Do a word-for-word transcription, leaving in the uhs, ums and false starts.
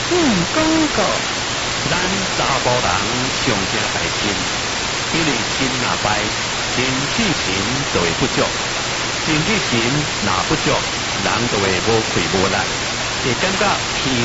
性广告。 咱查甫人上正爱心，因为心若歹，精气神就会不足，精气神若不足，人就会无气无力，会感觉疲